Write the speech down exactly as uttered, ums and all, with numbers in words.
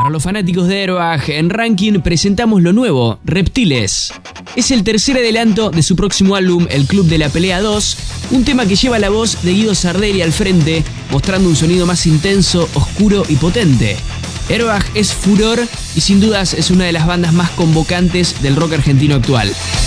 Para los fanáticos de Airbag, en Ranking presentamos lo nuevo, Reptiles. Es el tercer adelanto de su próximo álbum, El Club de la Pelea dos, un tema que lleva la voz de Guido Sardelli al frente, mostrando un sonido más intenso, oscuro y potente. Airbag es furor y sin dudas es una de las bandas más convocantes del rock argentino actual.